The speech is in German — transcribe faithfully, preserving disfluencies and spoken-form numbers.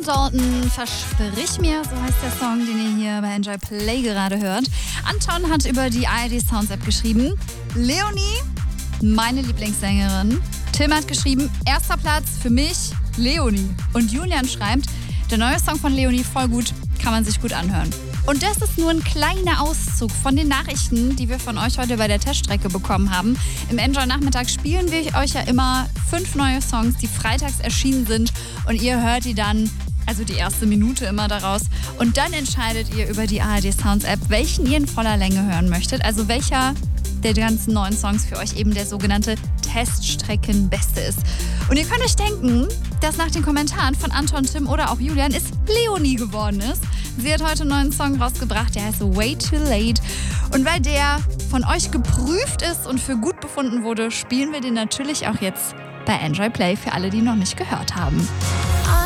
Dalton, Versprich mir, so heißt der Song, den ihr hier bei Enjoy Play gerade hört. Anton hat über die A R D Sounds App geschrieben, Leonie, meine Lieblingssängerin. Tim hat geschrieben, erster Platz für mich, Leonie. Und Julian schreibt, der neue Song von Leonie, voll gut, kann man sich gut anhören. Und das ist nur ein kleiner Auszug von den Nachrichten, die wir von euch heute bei der Teststrecke bekommen haben. Im Enjoy-Nachmittag spielen wir euch ja immer fünf neue Songs, die freitags erschienen sind. Und ihr hört die dann, also die erste Minute immer daraus. Und dann entscheidet ihr über die A R D Sounds App, welchen ihr in voller Länge hören möchtet. Also welcher der ganzen neuen Songs für euch eben der sogenannte Teststreckenbeste ist. Und ihr könnt euch denken, dass nach den Kommentaren von Anton, Tim oder auch Julian es Leonie geworden ist. Sie hat heute einen neuen Song rausgebracht, der heißt Way Too Late. Und weil der von euch geprüft ist und für gut befunden wurde, spielen wir den natürlich auch jetzt bei Enjoy Play für alle, die noch nicht gehört haben.